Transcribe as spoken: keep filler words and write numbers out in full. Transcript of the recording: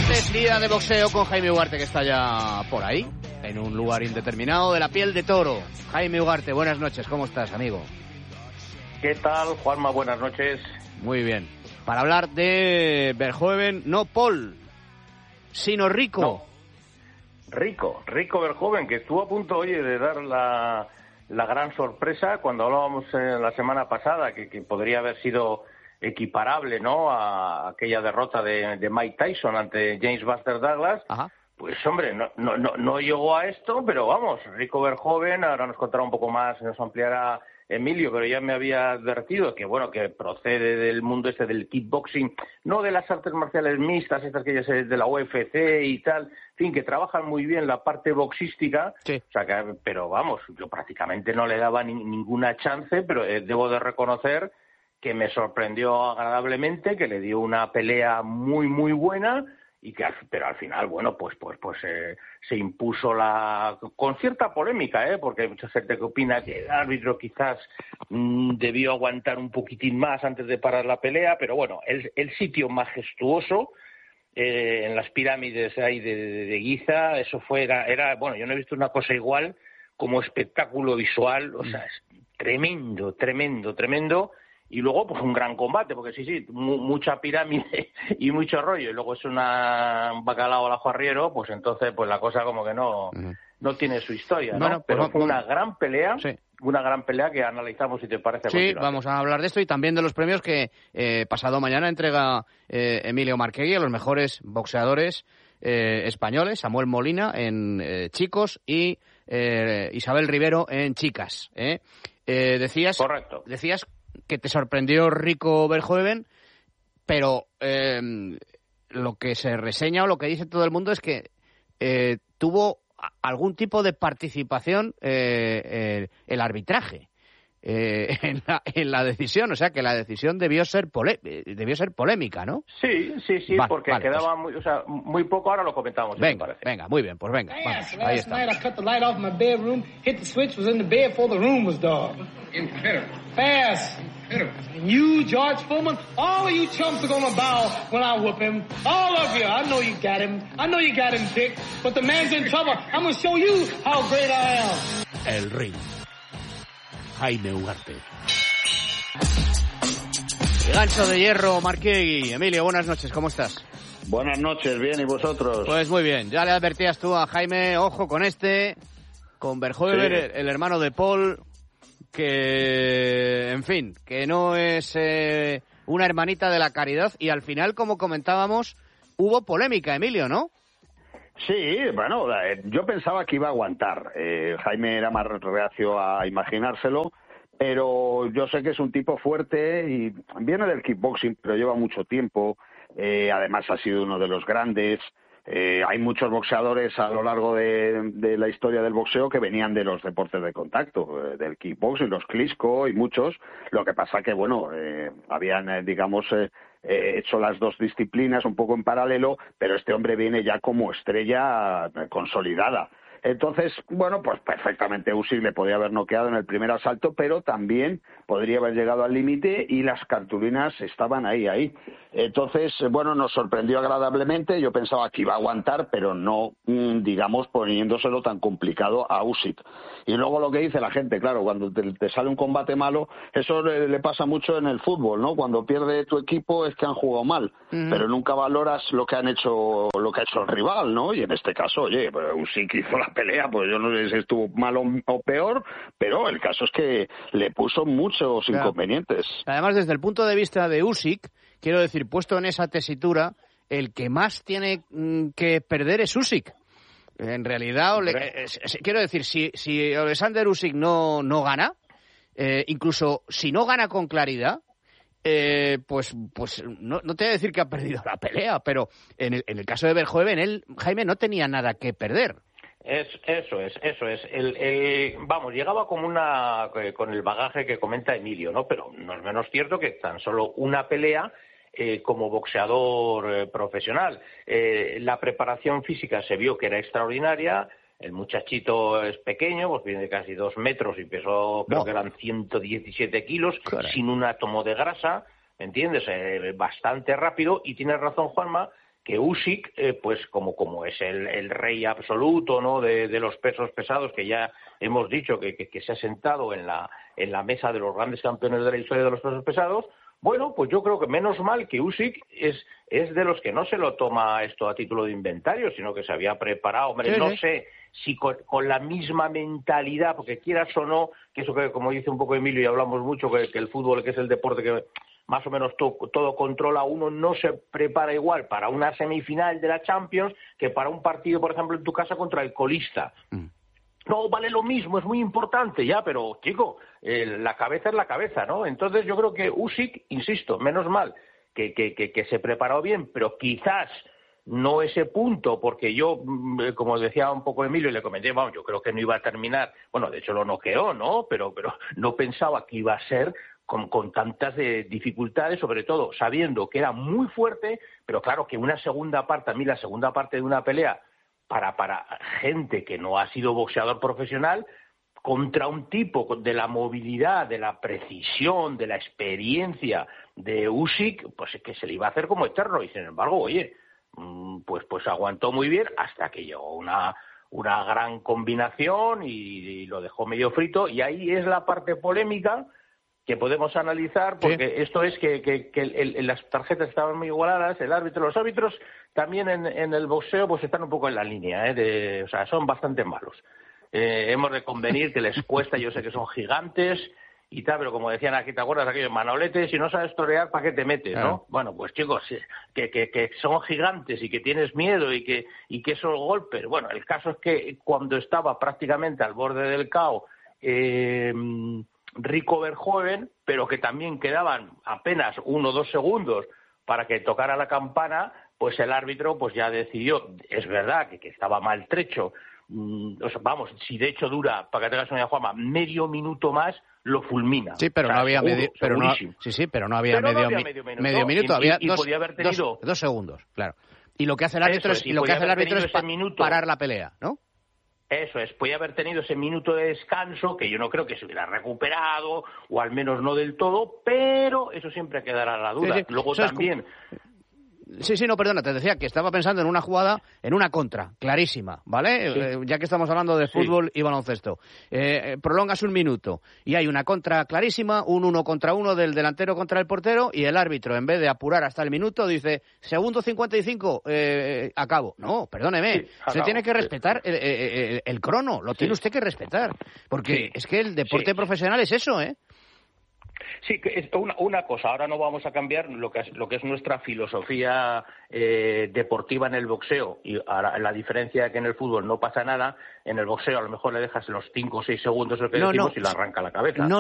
Martes, día de boxeo con Jaime Ugarte, que está ya por ahí, en un lugar indeterminado de la piel de toro. Jaime Ugarte, buenas noches, ¿cómo estás, amigo? ¿Qué tal, Juanma? Buenas noches. Muy bien. Para hablar de Verhoeven, no Paul, sino Rico. No. Rico, Rico Verhoeven, que estuvo a punto, oye, de dar la, la gran sorpresa cuando hablábamos eh, la semana pasada, que, que podría haber sido equiparable, ¿no?, a aquella derrota de, de Mike Tyson ante James Buster Douglas. Ajá. Pues, hombre, no, no, no, no llegó a esto, pero vamos, Rico Verhoeven, ahora nos contará un poco más, nos ampliará Emilio, pero ya me había advertido que, bueno, que procede del mundo este del kickboxing, no de las artes marciales mixtas, estas que ya se de la U F C y tal, en fin, que trabajan muy bien la parte boxística, sí. O sea, que, pero vamos, yo prácticamente no le daba ni, ninguna chance, pero eh, debo de reconocer que me sorprendió agradablemente, que le dio una pelea muy, muy buena, y que, pero al final, bueno, pues pues pues eh, se impuso la con cierta polémica, ¿eh? Porque hay mucha gente que opina que el árbitro quizás mmm, debió aguantar un poquitín más antes de parar la pelea, pero bueno, el, el sitio majestuoso, eh, en las pirámides ahí de, de, de Giza, eso fue, era, era, bueno, yo no he visto una cosa igual como espectáculo visual, o sea, es tremendo, tremendo, tremendo. Y luego, pues un gran combate, porque sí, sí, mu- mucha pirámide y mucho rollo, y luego es una, un bacalao al ajo arriero, pues entonces, pues la cosa como que no, uh-huh. no tiene su historia, ¿no? Bueno, pero pues, fue bueno, una gran pelea, sí. una gran pelea que analizamos, si te parece. Sí, vamos a hablar de esto y también de los premios que eh, pasado mañana entrega eh, Emilio Marquegui a los mejores boxeadores eh, españoles, Samuel Molina en eh, chicos y eh, Isabel Rivero en chicas. ¿eh? Eh, decías, Correcto. Decías que te sorprendió Rico Verhoeven, pero eh, lo que se reseña o lo que dice todo el mundo es que eh, tuvo algún tipo de participación eh, eh, el arbitraje eh, en, la, en la decisión, o sea que la decisión debió ser pole, debió ser polémica, ¿no? Sí, sí, sí, vale, porque vale, quedaba pues... muy, o sea, muy poco, ahora lo comentamos. Si venga, venga, muy bien, pues venga. Yes, vamos, ahí last night I cut the light off my bedroom, hit the switch, was in the bed before the room was dark. Incredible. Fast. Incredible. And you, George Foreman, all of you chumps are gonna bow when I whoop him. All of you. I know you got him. I know you got him, Dick. But the man's in trouble. I'm gonna show you how great I am. El ring. Jaime Ugarte. Gancho de hierro, Marquegui. Emilio, buenas noches, ¿cómo estás? Buenas noches, bien, ¿y vosotros? Pues muy bien, ya le advertías tú a Jaime, ojo con este, con Verhoeven, sí. el, el hermano de Paul, que, en fin, que no es eh, una hermanita de la caridad, y al final, como comentábamos, hubo polémica, Emilio, ¿no? Sí, bueno, yo pensaba que iba a aguantar. Eh, Jaime era más reacio a imaginárselo, pero yo sé que es un tipo fuerte y viene del kickboxing, pero lleva mucho tiempo. Eh, además ha sido uno de los grandes. Eh, hay muchos boxeadores a lo largo de, de la historia del boxeo que venían de los deportes de contacto, eh, del kickboxing, los Klitschko y muchos. Lo que pasa que, bueno, eh, habían, eh, digamos... Eh, Eh, hecho las dos disciplinas un poco en paralelo, pero este hombre viene ya como estrella consolidada. Entonces, bueno, pues perfectamente Usyk le podía haber noqueado en el primer asalto, pero también podría haber llegado al límite y las cartulinas estaban ahí, ahí. Entonces, bueno, nos sorprendió agradablemente. Yo pensaba que iba a aguantar, pero no, digamos, poniéndoselo tan complicado a Usyk. Y luego lo que dice la gente, claro, cuando te, te sale un combate malo, eso le, le pasa mucho en el fútbol, ¿no? Cuando pierde tu equipo es que han jugado mal, uh-huh. pero nunca valoras lo que han hecho, lo que ha hecho el rival, ¿no? Y en este caso, oye, pues Usyk hizo la pelea, pues yo no sé si estuvo mal o, o peor, pero el caso es que le puso muchos claro. inconvenientes. Además, desde el punto de vista de Usyk, quiero decir, puesto en esa tesitura, el que más tiene mm, que perder es Usyk. En realidad, le, eh, eh, quiero decir, si, si Alexander Usyk no, no gana, eh, incluso si no gana con claridad, eh, pues pues no, no te voy a decir que ha perdido la pelea, pero en el, en el caso de Verhoeven, él, Jaime, no tenía nada que perder. Es, eso es, eso es. El, el, vamos, llegaba como una, eh, con el bagaje que comenta Emilio, ¿no? Pero no es menos cierto que tan solo una pelea eh, como boxeador eh, profesional. Eh, la preparación física se vio que era extraordinaria. El muchachito es pequeño, pues viene de casi dos metros y pesó, creo no. que eran ciento diecisiete kilos, Caray. sin un átomo de grasa, ¿me entiendes? Eh, bastante rápido, y tiene razón Juanma, que Usyk, eh, pues como como es el, el rey absoluto, ¿no?, de, de los pesos pesados, que ya hemos dicho que, que, que se ha sentado en la en la mesa de los grandes campeones de la historia de los pesos pesados. Bueno, pues yo creo que menos mal que Usyk es es de los que no se lo toma esto a título de inventario, sino que se había preparado. Hombre, sí, no sí. sé si con, con la misma mentalidad, porque quieras o no, que eso que como dice un poco Emilio y hablamos mucho, que, que el fútbol, que es el deporte que más o menos to, todo controla uno, no se prepara igual para una semifinal de la Champions que para un partido, por ejemplo, en tu casa contra el colista. Mm. No, vale lo mismo, es muy importante ya, pero, chico, eh, la cabeza es la cabeza, ¿no? Entonces yo creo que Usyk, insisto, menos mal que, que, que, que se preparó bien, pero quizás no ese punto, porque yo, como decía un poco Emilio, y le comenté, vamos, yo creo que no iba a terminar, bueno, de hecho lo noqueó, ¿no? Pero, pero no pensaba que iba a ser con, con tantas de dificultades, sobre todo sabiendo que era muy fuerte, pero claro que una segunda parte, a mí la segunda parte de una pelea, para, para gente que no ha sido boxeador profesional, contra un tipo de la movilidad, de la precisión, de la experiencia de Usyk, pues es que se le iba a hacer como eterno, y sin embargo, oye, pues pues aguantó muy bien hasta que llegó una una gran combinación y, y lo dejó medio frito, y ahí es la parte polémica que podemos analizar, porque sí. esto es que, que, que el, el, las tarjetas estaban muy igualadas, el árbitro, los árbitros también en, en el boxeo pues están un poco en la línea, ¿eh? de, o sea, son bastante malos. Eh, hemos de convenir que les cuesta, yo sé que son gigantes y tal, pero como decían aquí, ¿te acuerdas de aquellos manoletes? Si no sabes torear, ¿para qué te metes, no? Claro. Bueno, pues chicos, que, que, que son gigantes y que tienes miedo y que, y que esos golpes, bueno, el caso es que cuando estaba prácticamente al borde del caos, eh, Rico Verhoeven, pero que también quedaban apenas uno o dos segundos para que tocara la campana, pues el árbitro pues ya decidió, es verdad que, que estaba maltrecho, mm, o sea, vamos, si de hecho dura, para que tengas una idea, Juanma, medio minuto más, lo fulmina. Sí, pero o sea, no había seguro, medio, pero no, sí, sí, pero no había, pero medio, no había medio minuto, medio minuto, y, había y, dos, y podía haber tenido dos, dos segundos, claro. Y lo que hace el árbitro es, es, y lo que hace el árbitro es pa minuto, parar la pelea, ¿no? Eso es, podía haber tenido ese minuto de descanso, que yo no creo que se hubiera recuperado, o al menos no del todo, pero eso siempre quedará la duda. Sí, sí. Luego eso también... Sí, sí, no, perdona, te decía que estaba pensando en una jugada, en una contra, clarísima, ¿vale? Sí. Eh, ya que estamos hablando de fútbol sí. y baloncesto. Eh, prolongas un minuto y hay una contra clarísima, un uno contra uno del delantero contra el portero, y el árbitro, en vez de apurar hasta el minuto, dice, segundo cincuenta y cinco, eh, acabo. No, perdóneme, sí, usted tiene que respetar el, el, el, el crono, lo sí. tiene usted que respetar, porque sí. es que el deporte profesional es eso, ¿eh? Sí, que es una, una cosa, ahora no vamos a cambiar lo que es, lo que es nuestra filosofía eh, deportiva en el boxeo, y ahora la diferencia es que en el fútbol no pasa nada, en el boxeo a lo mejor le dejas en los cinco o seis segundos el que no, decimos no. y le arranca la cabeza. No,